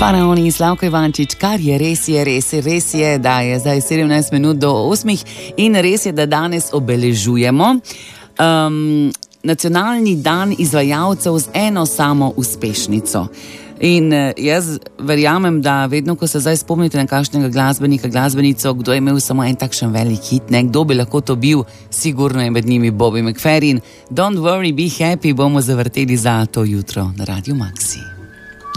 Faraoni in Slavko Ivančič, kar je res, da je zdaj 17 minut do 8 in res je, da danes obeležujemo nacionalni dan izvajalcev z eno samo uspešnico. In jaz verjamem, da vedno, ko se zdaj spomnite na kakšnega glasbenika, glasbenico, kdo je imel samo en takšen velik hit, kdo bi lahko to bil, sigurno je med njimi Bobby McFerrin. Don't worry, be happy bomo zavrteli za to jutro na Radio Maxi.